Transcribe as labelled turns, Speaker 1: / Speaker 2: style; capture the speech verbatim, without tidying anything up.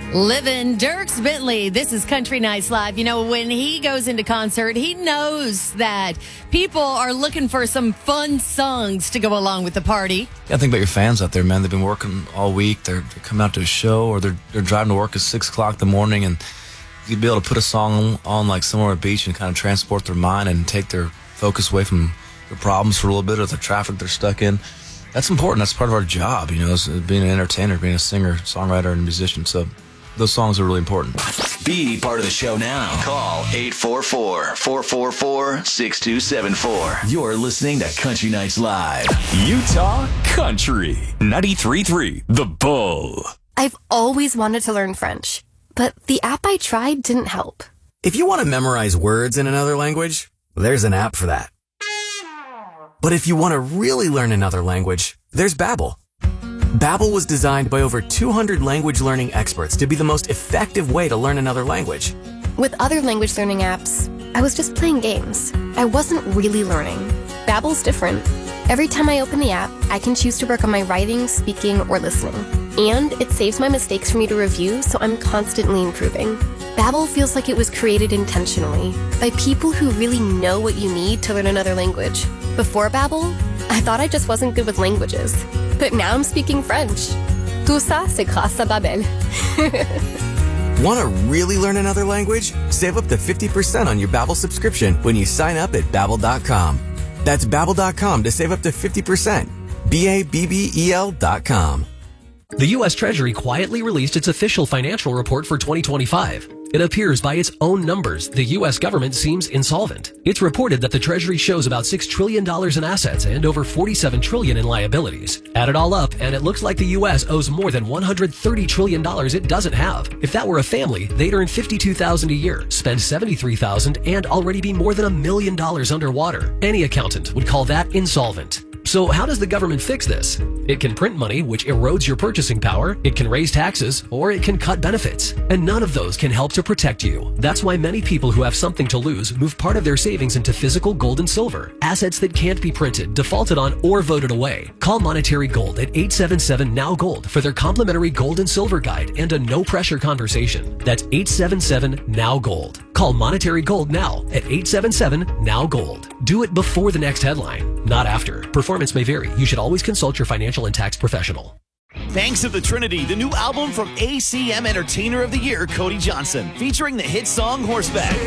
Speaker 1: Livin' Dierks Bentley. This is Country Nights Live. You know, when he goes into concert, he knows that people are looking for some fun songs to go along with the party.
Speaker 2: Yeah, think about your fans out there, man. They've been working all week. They're, they're coming out to a show, or they're they're driving to work at six o'clock in the morning, and you'd be able to put a song on like somewhere at the beach and kind of transport their mind and take their focus away from their problems for a little bit, or the traffic they're stuck in. That's important. That's part of our job, you know, is being an entertainer, being a singer, songwriter, and musician. So those songs are really important.
Speaker 3: Be part of the show now. Call eight four four, four four four, six two seven four. You're listening to Country Nights Live.
Speaker 4: Utah Country. ninety-three point three The Bull.
Speaker 5: I've always wanted to learn French, but the app I tried didn't help.
Speaker 6: If you want to memorize words in another language, there's an app for that. But if you want to really learn another language, there's Babbel. Babbel was designed by over two hundred language learning experts to be the most effective way to learn another language.
Speaker 5: With other language learning apps, I was just playing games. I wasn't really learning. Babbel's different. Every time I open the app, I can choose to work on my writing, speaking, or listening. And it saves my mistakes for me to review, so I'm constantly improving. Babbel feels like it was created intentionally by people who really know what you need to learn another language. Before Babbel, I thought I just wasn't good with languages. But now I'm speaking French. Tout ça, c'est grâce à Babbel.
Speaker 6: Want to really learn another language? Save up to fifty percent on your Babbel subscription when you sign up at Babbel dot com. That's Babbel dot com to save up to fifty percent. B A B B E L dot com.
Speaker 7: The U S Treasury quietly released its official financial report for twenty twenty-five. It appears by its own numbers, the U S government seems insolvent. It's reported that the Treasury shows about six trillion dollars in assets and over forty-seven trillion dollars in liabilities. Add it all up, and it looks like the U S owes more than one hundred thirty trillion dollars it doesn't have. If that were a family, they'd earn fifty-two thousand dollars a year, spend seventy-three thousand dollars, and already be more than a million dollars underwater. Any accountant would call that insolvent. So how does the government fix this? It can print money, which erodes your purchasing power, it can raise taxes, or it can cut benefits. And none of those can help to protect you. That's why many people who have something to lose move part of their savings into physical gold and silver, assets that can't be printed, defaulted on, or voted away. Call Monetary Gold at eight seven seven N O W Gold for their complimentary gold and silver guide and a no-pressure conversation. That's eight seven seven N O W Gold. Call Monetary Gold now at eight seven seven N O W Gold. Do it before the next headline, not after. Performance may vary. You should always consult your financial and tax professional.
Speaker 8: Banks of the Trinity, the new album from A C M Entertainer of the Year, Cody Johnson, featuring the hit song Horseback.